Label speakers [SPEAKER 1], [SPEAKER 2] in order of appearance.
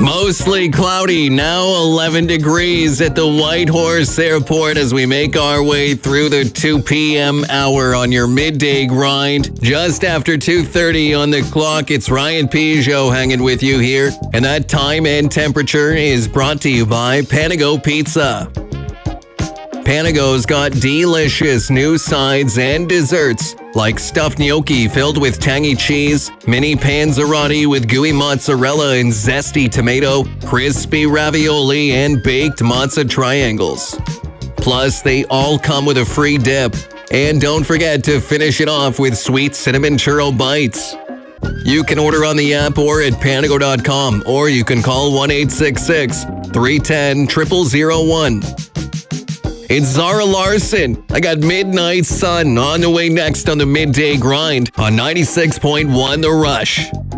[SPEAKER 1] Mostly cloudy, now 11 degrees at the Whitehorse Airport as we make our way through the 2 p.m. hour on your midday grind. Just after 2:30 on the clock, it's Ryan Peugeot hanging with you here. And that time and temperature is brought to you by Panago Pizza. Panago's got delicious new sides and desserts like stuffed gnocchi filled with tangy cheese, mini panzerotti with gooey mozzarella and zesty tomato, crispy ravioli, and baked mozza triangles. Plus, they all come with a free dip. And don't forget to finish it off with sweet cinnamon churro bites. You can order on the app or at panago.com, or you can call 1-866-310-0001. It's Zara Larson. I got Midnight Sun on the way next on the Midday Grind on 96.1 The Rush.